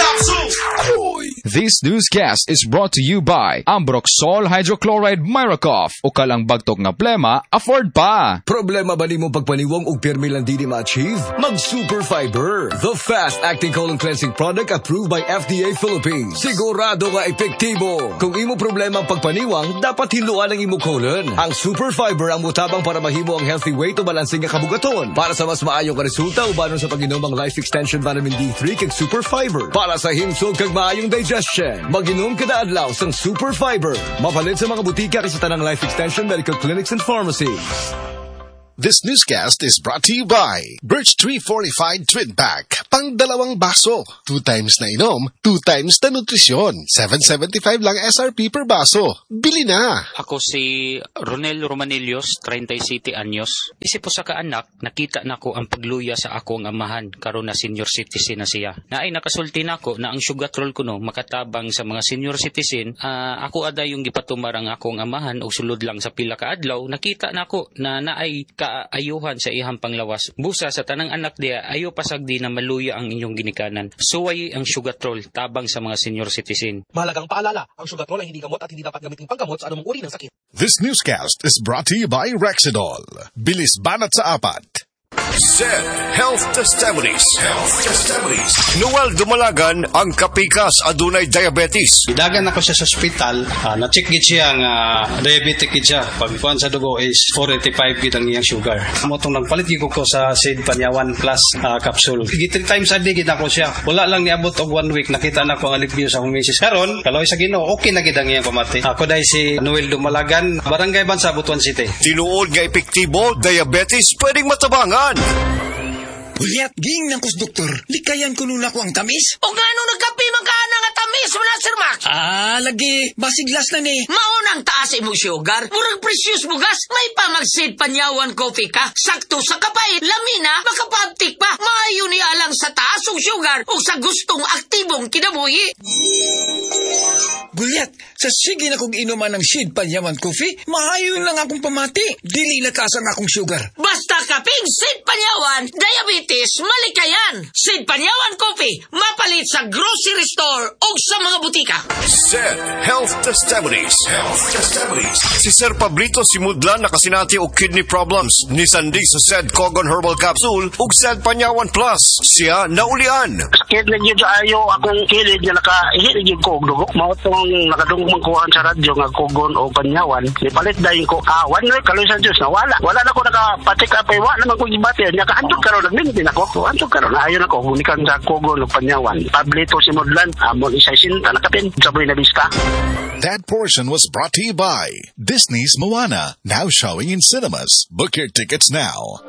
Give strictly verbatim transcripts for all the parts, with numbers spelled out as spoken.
Capsule. This newscast is brought to you by Ambroxol Hydrochloride Miracoff. O kalang bagtok nga plema, afford pa. Problema ba ni mo pagpaniwang og pirmi lang di ma-achieve? Mag Super Fiber, the fast-acting colon cleansing product approved by F D A Philippines. Sigurado nga epektibo. Kung imo problema ang pagpaniwang, dapat hiluan ang imo colon. Ang Super Fiber ang mutabang para mahimo ang healthy weight o balansing nga kabugaton. Para sa mas maayong ka resulta, ubanon sa pag-inom ang Life Extension Vitamin D three kag Super Fiber. Para sa himsog kag maayong digestion, mag-inom kada adlaw sang Super Fiber. Mapalit sa mga butika kasi tanang Life Extension Medical Clinics and Pharmacies. This newscast is brought to you by Birch Tree Fortified Twin Pack. Pang dalawang baso. Two times na inom, two times na nutrisyon. seven seventy-five lang S R P per baso. Bili na! Ako si Ronel Romanillos, thirty-siete anyos. Isip po sa kaanak, nakita na ko ang pagluya sa akong amahan karon na senior citizen na siya. Naay nakasulti na ko na ang sugatrol ko no makatabang sa mga senior citizen. Uh, ako aday yung gipatumar ang akong amahan o sulod lang sa pila ka adlaw. Nakita na ko na naay ka ayuhan sa ihang panglawas. Busa sa tanang anak dia, ayo pasagdi na maluya ang inyong ginikanan. Suway ang sugatrol tabang sa mga senior citizen. Mahalagang paalala, ang sugatrol ay hindi gamot at hindi dapat gamitin panggamot sa anumang uri ng sakit. This newscast is brought to you by Rexidol. Bilis banat sa apat. Z Health Testimonies. Health Testimonies. Noel Dumalagan ang kapikas adunay diabetes. Idagan ako siya sa ospital, uh, na-check gid siya nga uh, diabetic gid siya. Pagkuan sa dugo is four eighty-five gid ang iyang sugar. Amo tong nagpalit gid ko ko sa Sid Panyawan Plus uh, capsule. Gid three times a day gid ako siya. Wala lang niabot og one week nakita na ko ang alivio sa akong misis. Karon, kaloy sa Ginoo, okay na gid ang iyang pamati. Ako dai si Noel Dumalagan, Barangay Bansa, Butuan City. Tinuod nga epektibo, diabetes pwedeng matabangan. Uliat, ging ng kus doktor, likayan ko nun ako ang tamis. O nga nung nagkapi magkana nga tamis mo na, Sir Max? Ah, lagi, basiglas na ni. Maunang taas mo sugar, murag precious mo gas, may pa mag-Sid Panyawan coffee ka, sakto sa kapait, lamina, makapabtik pa, maayo ni alang sa taas o sugar o sa gustong aktibong kinabuhi. Gulyat, sa sige na kong inuman ng Sid Panyawan coffee, maayon lang akong pamati. Dili lakasan akong sugar. Basta kaping Sid Panyawan, diabetes, malikayan. Sid Panyawan coffee, mapalit sa grocery store o sa mga butika. Z Health Testimonies. Health Testimonies. Si Sir Pablito Simudlan nakasinati og kidney problems. Ni Sandy sa Zed Cogon Herbal Capsule ug Zed Panyawan Plus. Siya naulian. Sakit na yun ayo akong kilid nga nakahilig ko og dugo. Mao tong nakadungog kuhan sa radyo nga Cogon o Panyawan. Nipalit dayon ko kawan na kaloy sa Diyos na wala. Wala na ko nakapatik apay wa naman ko gibati. Nya kahandog karon nagmintin ako. Handog karon ayon ako gunikan sa Cogon o Panyawan. Pablito Simudlan amon isa sinta nakapin sa Buena Vista. That portion was brought to you by Disney's Moana, now showing in cinemas. Book your tickets now.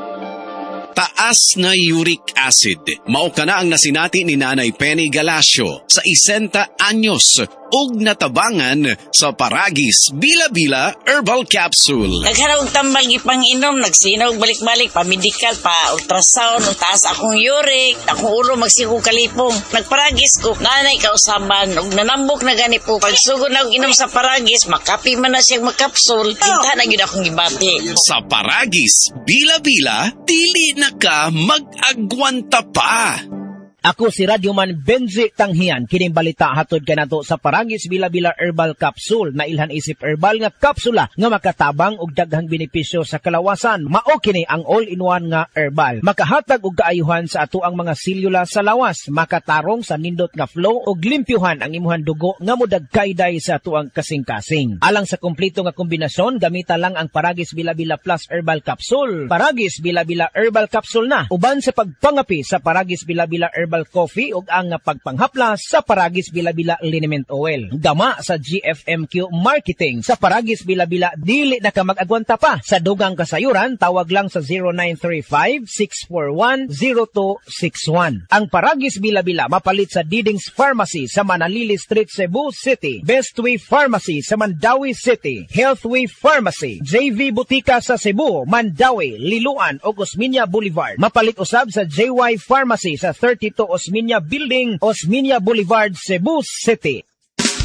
Taas na uric acid. Mao kana ang nasinati ni Nanay Penny Galasio sa isenta anyos ug natabangan sa Paragis Bila-Bila Herbal Capsule. Nagharong tambal ipang-inom, nagsinaw balik-balik pa medical pa ultrasound, taas akong uric, akong ulo magsigo kalipong. Nagparagis ko, nanay kausaban ug nanambok na gani po. Pagsugod na og inom sa Paragis, makapi man na siyang magkapsul, kinta na gyud akong gibati. Sa Paragis Bila-Bila, dili na ka mag-agwanta pa. Ako si Radyoman Benji Tanghian, kining balita hatod kanato sa Paragis Bila-Bila Herbal Capsule na ilhan isip herbal nga kapsula nga makatabang og daghang benepisyo sa kalawasan. Mao kini ang all-in-one nga herbal. Makahatag og kaayuhan sa ato ang mga selula sa lawas, makatarong sa nindot nga flow og limpyuhan ang imuhang dugo nga modagkayday sa ato ang kasing-kasing. Alang sa kompleto nga kombinasyon, gamita lang ang Paragis Bila-Bila Plus Herbal Capsule. Paragis Bila-Bila Herbal Capsule na uban sa pagpangapi sa Paragis Bila-Bila Herbal Coffee ug ang pagpanghaplas sa Paragis Bila-Bila Liniment Oil. Gama sa G F M Q Marketing sa Paragis Bila-Bila, dili na ka mag-agwanta pa. Sa dugang kasayuran, tawag lang sa zero nine three five, six four one, zero two six one. Ang Paragis Bila-Bila mapalit sa Diding's Pharmacy sa Manalili Street, Cebu City, Bestway Pharmacy sa Mandawi City, Healthway Pharmacy, J V Butika sa Cebu, Mandawi, Liloan ug Osmeña Boulevard. Mapalit usab sa J Y Pharmacy sa thirty-two Osmeña Building, Osmeña Boulevard, Cebu City.